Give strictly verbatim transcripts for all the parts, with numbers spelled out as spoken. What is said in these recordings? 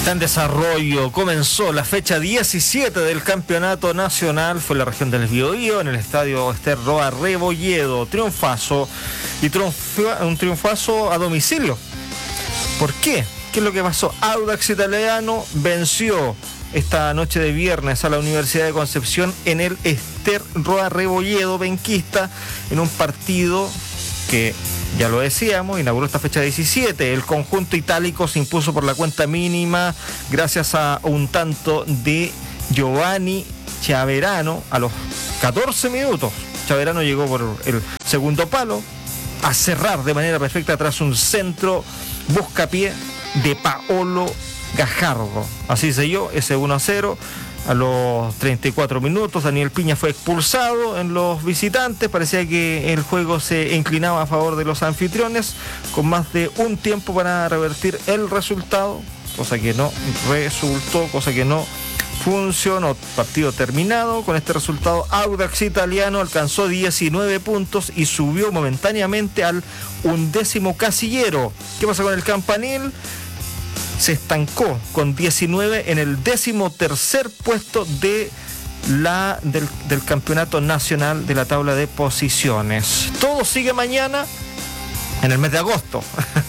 Está en desarrollo, comenzó la fecha diecisiete del campeonato nacional, fue en la región del Biobío, en el estadio Ester Roa Rebolledo, triunfazo, y triunfa, un triunfazo a domicilio. ¿Por qué? ¿Qué es lo que pasó? Audax Italiano venció esta noche de viernes a la Universidad de Concepción en el Ester Roa Rebolledo benquista, en un partido que, ya lo decíamos, inauguró esta fecha diecisiete. El conjunto itálico se impuso por la cuenta mínima gracias a un tanto de Giovanni Chaverano a los catorce minutos. Chaverano llegó por el segundo palo a cerrar de manera perfecta tras un centro buscapié de Paolo Gajardo. Así selló ese uno a cero. A los treinta y cuatro minutos, Daniel Piña fue expulsado en los visitantes. Parecía que el juego se inclinaba a favor de los anfitriones, con más de un tiempo para revertir el resultado, cosa que no resultó, cosa que no funcionó. Partido terminado. Con este resultado, Audax Italiano alcanzó diecinueve puntos y subió momentáneamente al undécimo casillero. ¿Qué pasa con el Campanil? Se estancó con diecinueve en el décimo tercer puesto de la, del, del campeonato nacional de la tabla de posiciones. Todo sigue mañana en el mes de agosto.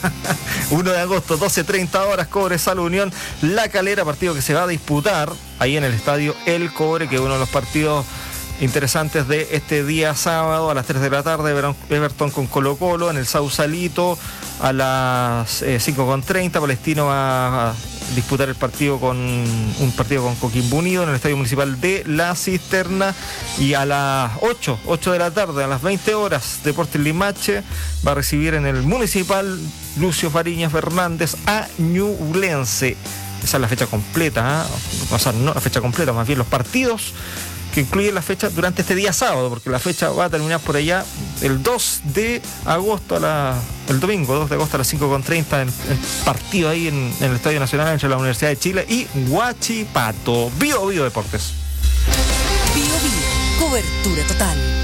uno de agosto, doce treinta horas, Cobresal Unión La Calera, partido que se va a disputar ahí en el estadio El Cobre, que es uno de los partidos interesantes de este día sábado a las tres de la tarde. Everton con Colo Colo en el Sausalito a las eh, cinco con treinta. Palestino va a disputar el partido con un partido con Coquimbo Unido en el Estadio Municipal de La Cisterna, y a las ocho de la tarde, a las veinte horas, Deportes Limache va a recibir en el Municipal Lucio Fariñas Fernández a Ñublense. Esa es la fecha completa, ¿eh? O sea, no la fecha completa, más bien los partidos que incluye la fecha durante este día sábado, porque la fecha va a terminar por allá el dos de agosto, a la, el domingo dos de agosto a las cinco con treinta, en el partido ahí en, en el Estadio Nacional entre la Universidad de Chile y Huachipato. Bio Bio Deportes. Bio Bio, cobertura total.